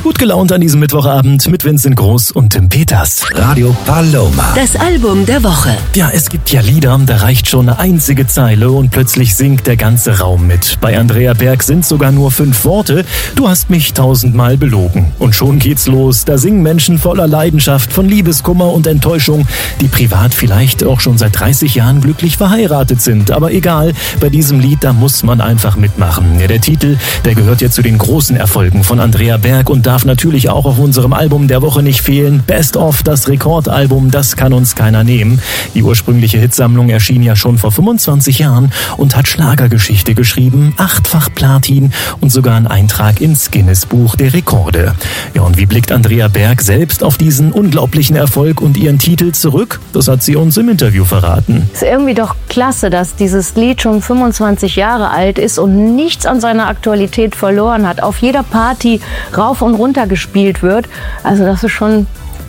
Gut gelaunt an diesem Mittwochabend mit Vincent Groß und Tim Peters. Radio Paloma. Das Album der Woche. Ja, es gibt ja Lieder, da reicht schon eine einzige Zeile und plötzlich singt der ganze Raum mit. Bei Andrea Berg sind sogar nur 5 Worte. Du hast mich 1000-mal belogen. Und schon geht's los. Da singen Menschen voller Leidenschaft von Liebeskummer und Enttäuschung, die privat vielleicht auch schon seit 30 Jahren glücklich verheiratet sind. Aber egal, bei diesem Lied, da muss man einfach mitmachen. Ja, der Titel, der gehört ja zu den großen Erfolgen von Andrea Berg und darf natürlich auch auf unserem Album der Woche nicht fehlen. Best of, das Rekordalbum, das kann uns keiner nehmen. Die ursprüngliche Hitsammlung erschien ja schon vor 25 Jahren und hat Schlagergeschichte geschrieben, 8-fach Platin und sogar einen Eintrag ins Guinness-Buch der Rekorde. Ja, und wie blickt Andrea Berg selbst auf diesen unglaublichen Erfolg und ihren Titel zurück? Das hat sie uns im Interview verraten. Es ist irgendwie doch klasse, dass dieses Lied schon 25 Jahre alt ist und nichts an seiner Aktualität verloren hat. Auf jeder Party rauf und runter gespielt wird. Also das ist schon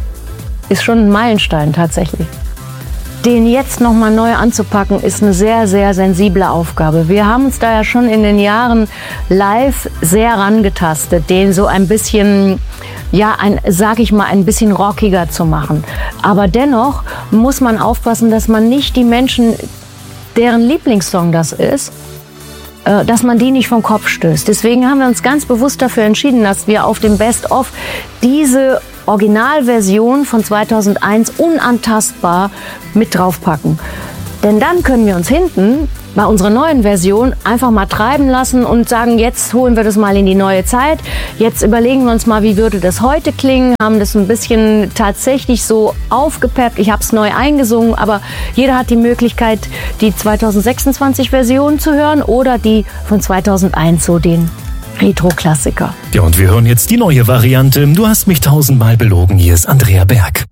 ein Meilenstein tatsächlich. Den jetzt nochmal neu anzupacken, ist eine sehr, sehr sensible Aufgabe. Wir haben uns da ja schon in den Jahren live sehr rangetastet, den so ein bisschen, ja, ein bisschen rockiger zu machen. Aber dennoch muss man aufpassen, dass man nicht die Menschen, deren Lieblingssong das ist, dass man die nicht vom Kopf stößt. Deswegen haben wir uns ganz bewusst dafür entschieden, dass wir auf dem Best-of diese Originalversion von 2001 unantastbar mit draufpacken. Denn dann können wir uns hinten bei unserer neuen Version einfach mal treiben lassen und sagen, jetzt holen wir das mal in die neue Zeit. Jetzt überlegen wir uns mal, wie würde das heute klingen. Haben das ein bisschen tatsächlich so aufgepeppt. Ich habe es neu eingesungen, aber jeder hat die Möglichkeit, die 2026-Version zu hören oder die von 2001, so den Retro-Klassiker. Ja, und wir hören jetzt die neue Variante. Du hast mich 1000-mal belogen. Hier ist Andrea Berg.